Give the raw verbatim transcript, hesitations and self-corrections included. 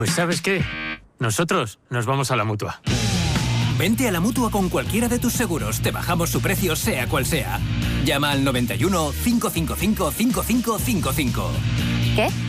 Pues ¿sabes qué? Nosotros nos vamos a la Mutua. Vente a la Mutua con cualquiera de tus seguros. Te bajamos su precio sea cual sea. Llama al noventa y uno, cinco cinco cinco, cinco cinco cinco cinco. ¿Qué?